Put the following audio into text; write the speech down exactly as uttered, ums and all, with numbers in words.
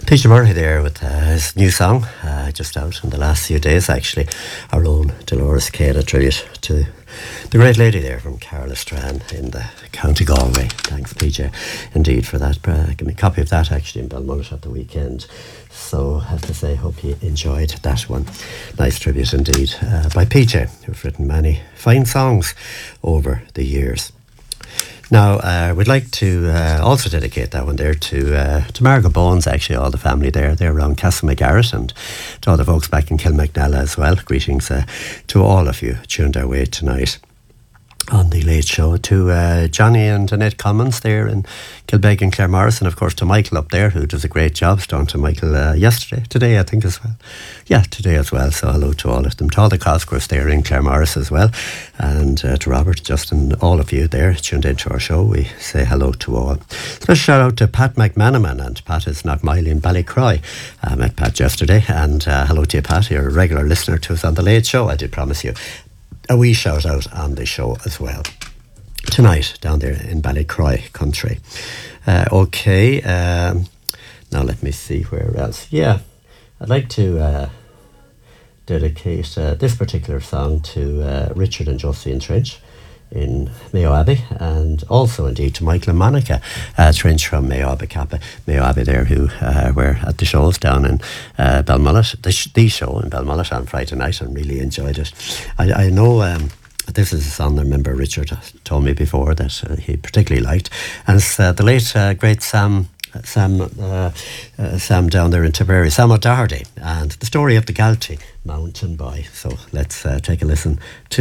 Peter Murray there with uh, his new song, uh, just out in the last few days actually. Our own Dolores Kane, a tribute to the great lady there from Carlisle in the County Galway. Thanks, P J, indeed, for that. Uh, give me a copy of that actually in Belmullet at the weekend. So, I have to say, hope you enjoyed that one. Nice tribute indeed uh, by P J, who've written many fine songs over the years. Now, uh, we'd like to uh, also dedicate that one there to uh, to Margot Bones, actually, all the family there. They're around Castlemaggarrett, and to all the folks back in Kilmacnella as well. Greetings uh, to all of you tuned our way tonight on the Late Show, to uh, Johnny and Annette Commons there in Kilbeg and Claremorris, and of course to Michael up there, who does a great job. Down to Michael uh, yesterday, today I think as well. Yeah, today as well. So hello to all of them, to all the Cosgrove there in Claremorris as well, and uh, to Robert, Justin, all of you there tuned into our show. We say hello to all. Special shout out to Pat McManaman, and Pat is Knockmiley in Ballycroy. I met Pat yesterday, and uh, hello to you, Pat. You're a regular listener to us on the Late Show, I did promise you a wee shout out on the show as well tonight down there in Ballycroy country. Uh, okay, um, now let me see where else. Yeah, I'd like to uh, dedicate uh, this particular song to uh, Richard and Josephine Trench in Mayo Abbey, and also indeed to Michael and Monica uh, Trench from Mayo Abbey Kappa, Mayo Abbey there, who uh, were at the shows down in uh, Belmullet, the, sh- the show in Belmullet on Friday night, and really enjoyed it. I, I know um, this is a song I remember Richard told me before that uh, he particularly liked, and it's uh, the late uh, great Sam Sam uh, uh, Sam down there in Tipperary, Sam O'Doherty, and the story of the Galtee Mountain Boy. So let's uh, take a listen to